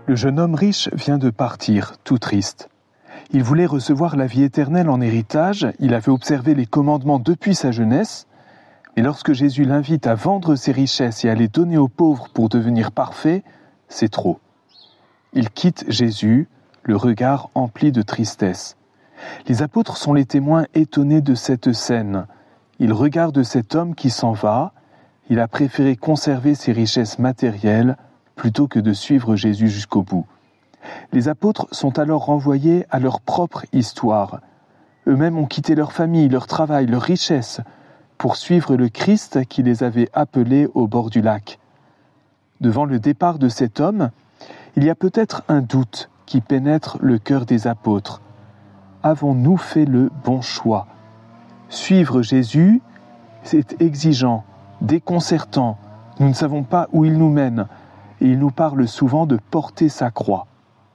Le jeune homme riche vient de partir, tout triste. Il voulait recevoir la vie éternelle en héritage, il avait observé les commandements depuis sa jeunesse, mais lorsque Jésus l'invite à vendre ses richesses et à les donner aux pauvres pour devenir parfait, c'est trop. Il quitte Jésus, le regard empli de tristesse. Les apôtres sont les témoins étonnés de cette scène. Ils regardent cet homme qui s'en va, il a préféré conserver ses richesses matérielles plutôt que de suivre Jésus jusqu'au bout. Les apôtres sont alors renvoyés à leur propre histoire. Eux-mêmes ont quitté leur famille, leur travail, leurs richesses, pour suivre le Christ qui les avait appelés au bord du lac. Devant le départ de cet homme, il y a peut-être un doute qui pénètre le cœur des apôtres. Avons-nous fait le bon choix ? Suivre Jésus, c'est exigeant, déconcertant. Nous ne savons pas où il nous mène, et il nous parle souvent de porter sa croix.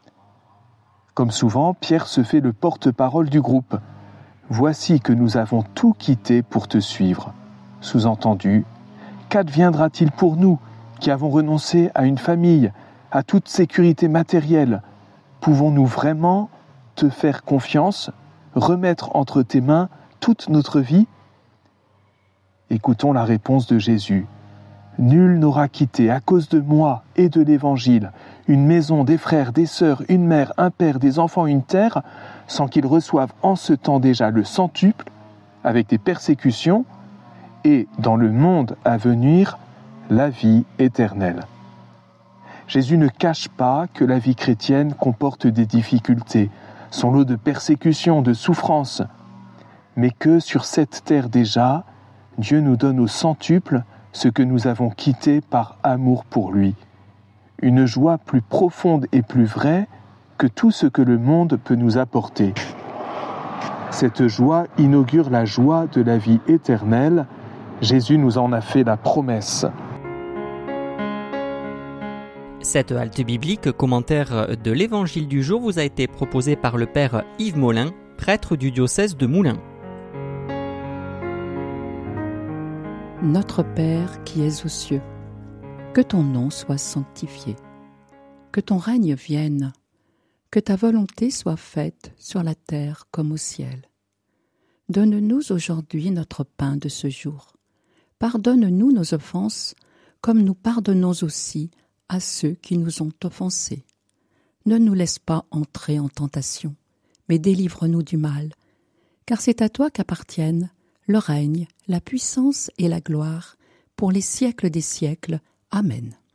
Comme souvent, Pierre se fait le porte-parole du groupe. « Voici que nous avons tout quitté pour te suivre. » Sous-entendu, qu'adviendra-t-il pour nous qui avons renoncé à une famille, à toute sécurité matérielle ? Pouvons-nous vraiment te faire confiance, remettre entre tes mains toute notre vie ? Écoutons la réponse de Jésus. « Nul n'aura quitté à cause de moi et de l'Évangile une maison, des frères, des sœurs, une mère, un père, des enfants, une terre, sans qu'il reçoive en ce temps déjà le centuple, avec des persécutions, et dans le monde à venir, la vie éternelle. » Jésus ne cache pas que la vie chrétienne comporte des difficultés, son lot de persécutions, de souffrances, mais que sur cette terre déjà, Dieu nous donne au centuple ce que nous avons quitté par amour pour lui. Une joie plus profonde et plus vraie que tout ce que le monde peut nous apporter. Cette joie inaugure la joie de la vie éternelle. Jésus nous en a fait la promesse. Cette halte biblique, commentaire de l'Évangile du jour, vous a été proposé par le Père Yves Molin, prêtre du diocèse de Moulins. Notre Père qui es aux cieux, que ton nom soit sanctifié, que ton règne vienne, que ta volonté soit faite sur la terre comme au ciel. Donne-nous aujourd'hui notre pain de ce jour. Pardonne-nous nos offenses, comme nous pardonnons aussi à ceux qui nous ont offensés. Ne nous laisse pas entrer en tentation, mais délivre-nous du mal, car c'est à toi qu'appartiennent le règne, la puissance et la gloire, pour les siècles des siècles. Amen.